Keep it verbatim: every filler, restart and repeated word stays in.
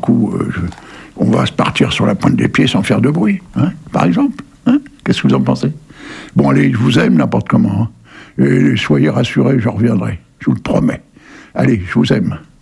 coup, euh, je, on va se partir sur la pointe des pieds sans faire de bruit, hein, par exemple. Hein. Qu'est-ce que vous en pensez? Bon, allez, je vous aime n'importe comment. Hein. Et soyez rassurés, je reviendrai. Je vous le promets. Allez, je vous aime.